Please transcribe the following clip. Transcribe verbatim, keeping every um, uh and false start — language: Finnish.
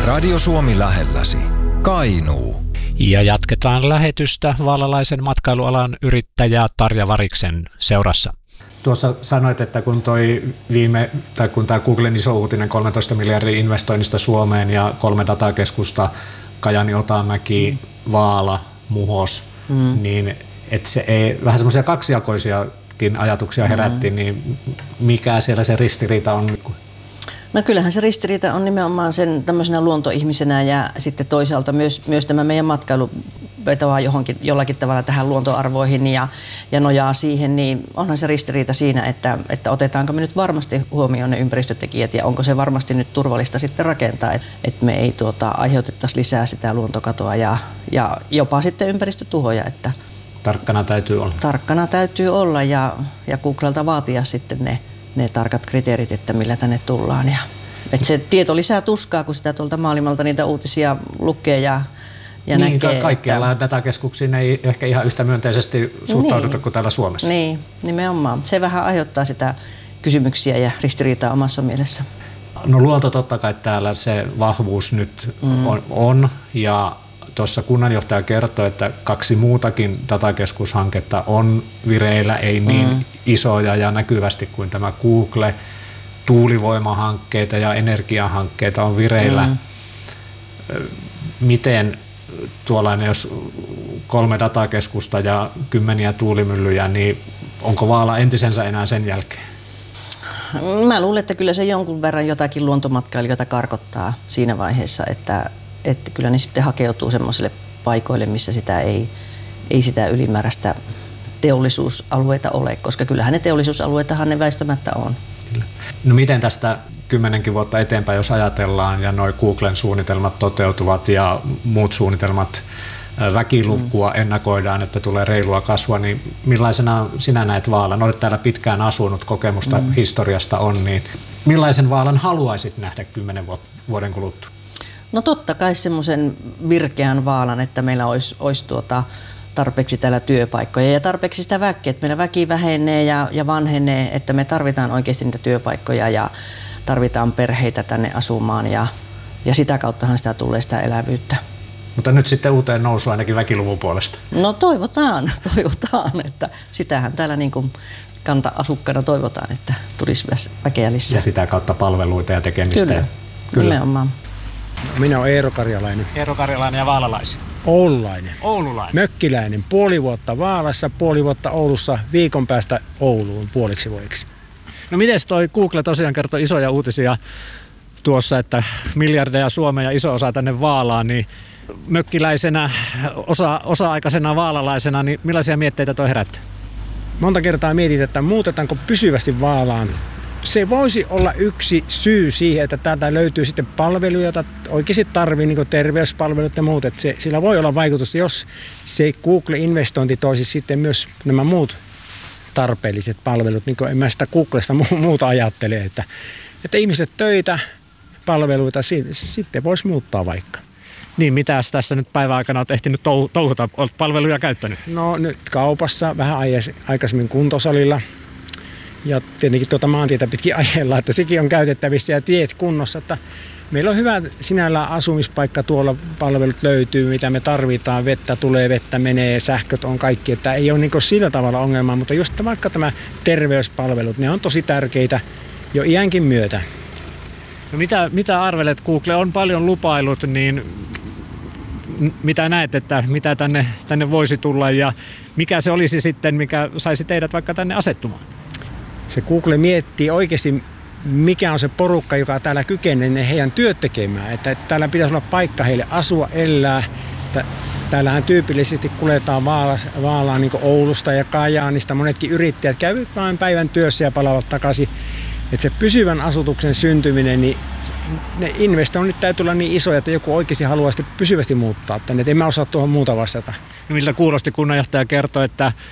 Radio Suomi lähelläsi. Kainuu. Ja jatketaan lähetystä vaalalaisen matkailualan yrittäjä Tarja Variksen seurassa. Tuossa sanoit, että kun toi viime, tai kun tämä Googlen iso uutinen kolmetoista miljardin investoinnista Suomeen ja kolme datakeskusta, Kajani, Otamäki, Vaala, Muhos, mm. niin että se ei, vähän semmoisia kaksijakoisiakin ajatuksia herätti, mm. niin mikä siellä se ristiriita on? No kyllähän se ristiriita on nimenomaan sen tämmöisenä luontoihmisenä ja sitten toisaalta myös, myös tämä meidän matkailu vetoaa johonkin, jollakin tavalla tähän luontoarvoihin ja, ja nojaa siihen, niin onhan se ristiriita siinä, että, että otetaanko me nyt varmasti huomioon ne ympäristötekijät ja onko se varmasti nyt turvallista sitten rakentaa, että, että me ei tuota, aiheutettaisi lisää sitä luontokatoa ja, ja jopa sitten ympäristötuhoja. Että tarkkana täytyy olla. Tarkkana täytyy olla ja, ja Googlelta vaatia sitten ne ne tarkat kriteerit, että millä tänne tullaan. Ja, että se tieto lisää tuskaa, kun sitä tuolta maailmalta niitä uutisia lukee ja, ja niin, näkee. Kaikkialla että datakeskuksiin ei ehkä ihan yhtä myönteisesti suhtauduta niin, kuin täällä Suomessa. Niin, nimenomaan. Se vähän aiheuttaa sitä kysymyksiä ja ristiriitaa omassa mielessä. No luonto totta kai täällä se vahvuus nyt mm. on, on ja tuossa kunnanjohtaja kertoi, että kaksi muutakin datakeskushanketta on vireillä, ei niin mm. isoja ja näkyvästi kuin tämä Google. Tuulivoimahankkeita ja energiahankkeita on vireillä. Mm. Miten tuollainen, jos kolme datakeskusta ja kymmeniä tuulimyllyjä, niin onko Vaala entisensä enää sen jälkeen? Mä luulen, että kyllä se jonkun verran jotakin luontomatkailijoita karkottaa siinä vaiheessa, että että kyllä ne sitten hakeutuu semmoisille paikoille, missä sitä ei, ei sitä ylimääräistä teollisuusalueita ole, koska kyllähän ne teollisuusalueitahan ne väistämättä on. No miten tästä kymmenenkin vuotta eteenpäin, jos ajatellaan ja noi Googlen suunnitelmat toteutuvat ja muut suunnitelmat, väkilukua mm. ennakoidaan, että tulee reilua kasvua, niin millaisena sinä näet Vaalan? Olet täällä pitkään asunut, kokemusta mm. historiasta on, niin millaisen Vaalan haluaisit nähdä kymmenen vuoden kuluttua? No totta kai semmoisen virkeän Vaalan, että meillä olisi, olisi tuota tarpeeksi täällä työpaikkoja ja tarpeeksi sitä väkeä, että meillä väki vähenee ja, ja vanhenee, että me tarvitaan oikeasti niitä työpaikkoja ja tarvitaan perheitä tänne asumaan ja, ja sitä kauttahan sitä tulee sitä elävyyttä. Mutta nyt sitten uuteen nousu ainakin väkiluvun puolesta. No toivotaan, toivotaan, että sitähän täällä niin kuin kanta-asukkaana toivotaan, että tulisi väkeä lisää. Ja sitä kautta palveluita ja tekemistä. Kyllä, Kyllä. nimenomaan. Minä olen Eero Karjalainen. Eero Karjalainen ja vaalalaisia. Oululainen. Oululainen. Mökkiläinen. Puoli vuotta Vaalassa, puoli vuotta Oulussa, viikon päästä Ouluun puoliksi vuodeksi. No mites toi Google tosiaan kertoi isoja uutisia tuossa, että miljardeja Suomeen ja iso osa tänne Vaalaan, niin mökkiläisenä, osa, osa-aikaisena vaalalaisena, niin millaisia mietteitä toi herättää? Monta kertaa mietit, että muutetaanko pysyvästi Vaalaan. Se voisi olla yksi syy siihen, että täältä löytyy sitten palveluja, joita oikeasti tarvii, niin kuin terveyspalvelut ja muut. Että se, sillä voi olla vaikutusta, jos se Google-investointi toisi sitten myös nämä muut tarpeelliset palvelut. Niin kuin en mä sitä Googlesta muuta ajattele, että, että ihmiset töitä, palveluita, sitten voisi muuttaa vaikka. Niin, mitäs tässä nyt päivän aikana olet ehtinyt touhuta? Olet palveluja käyttänyt? No nyt kaupassa, vähän aikaisemmin kuntosalilla. Ja tietenkin tuota maantietä pitkin ajella, että sekin on käytettävissä ja tiet kunnossa. Että meillä on hyvä sinällään asumispaikka, tuolla palvelut löytyy, mitä me tarvitaan, vettä tulee, vettä menee, sähköt on kaikki. Että ei ole niin kuin sillä tavalla ongelmaa, mutta just vaikka tämä terveyspalvelut, ne on tosi tärkeitä jo iänkin myötä. No mitä, mitä arvelet, Google on paljon lupailut, niin mitä näet, että mitä tänne, tänne voisi tulla ja mikä se olisi sitten, mikä saisi teidät vaikka tänne asettumaan? Se Google miettii oikeasti, mikä on se porukka, joka täällä kykenee heidän työt tekemään. Että täällä pitäisi olla paikka heille asua, elää. Että täällähän tyypillisesti kuljetaan Vaalaan, Vaalaan niin kuin Oulusta ja Kajaanista. Monetkin yrittäjät käyvät vain päivän työssä ja palaavat takaisin. Että se pysyvän asutuksen syntyminen, niin ne investoinnit täytyy olla niin isoja, että joku oikeasti haluaa sitten pysyvästi muuttaa tänne. Et en mä osaa tuohon muuta vastata. No miltä kuulosti kunnanjohtaja kertoi, että